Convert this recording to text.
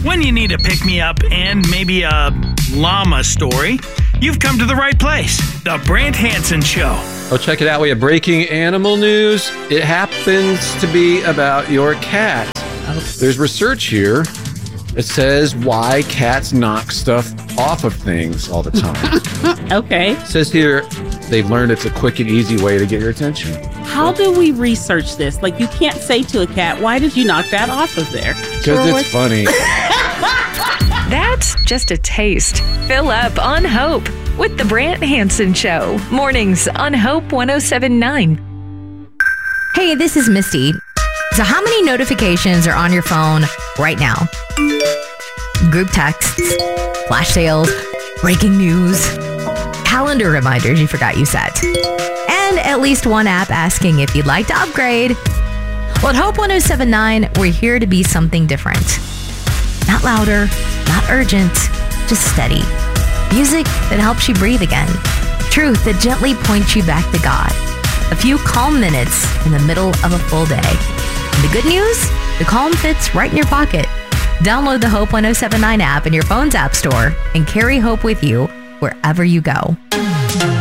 When you need a pick-me-up and maybe a llama story, you've come to the right place. The Brant Hansen Show. Oh, check it out. We have breaking animal news. It happens to be about your cat. There's research here that says why cats knock stuff off of things all the time. Okay. It says here they've learned it's a quick and easy way to get your attention. How do we research this? Like, you can't say to a cat, why did you knock that off of there? Because it's funny. That's just a taste. Fill up on Hope with the Brant Hansen Show. Mornings on Hope 107.9. Hey, this is Misty. So how many notifications are on your phone right now? Group texts, flash sales, breaking news, calendar reminders you forgot you set, and at least one app asking if you'd like to upgrade. Well, at Hope 107.9, we're here to be something different. Not louder, not urgent, just steady. Music that helps you breathe again. Truth that gently points you back to God. A few calm minutes in the middle of a full day. And the good news? The calm fits right in your pocket. Download the Hope 107.9 app in your phone's app store and carry Hope with you wherever you go.